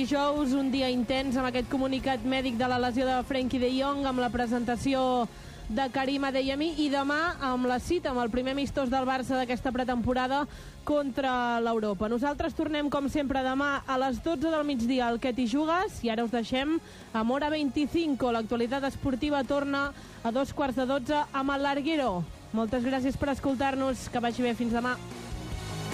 dijous, un dia intens amb aquest comunicat mèdic de la lesió de Frenkie de Jong, amb la presentació de Karim Adeyemi, i demà amb la cita amb el primer amistós del Barça d'aquesta pretemporada contra l'Europa. Nosaltres tornem com sempre demà a les 12 del migdia al Què t'hi jugues, i ara us deixem amb Hora 25. L'actualitat esportiva torna a 12:15 amb el Larguero. Moltes gràcies per escoltar-nos, que vagi bé, fins demà.